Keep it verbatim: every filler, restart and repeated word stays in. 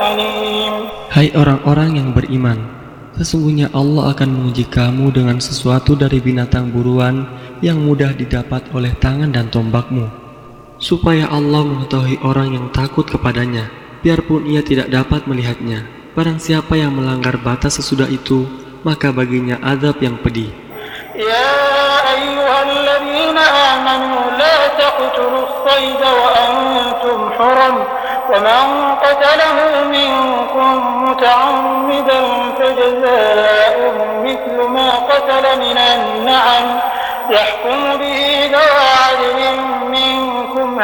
عليم. Hai orang-orang yang beriman, sesungguhnya Allah akan menguji kamu dengan sesuatu dari binatang buruan yang mudah didapat oleh tangan dan tombakmu, supaya Allah mengetahui orang yang takut kepadanya, biarpun ia tidak dapat melihatnya. Barang siapa yang melanggar batas sesudah itu, maka baginya azab yang pedih. Ya ayyuhalladzina amanu la taqtulus sayda wa antum hurum wa man qatalahu minkum muta'ammidan fajaza'un mithlu ma qatala minan na'am yahkumu bihi dawa 'adlin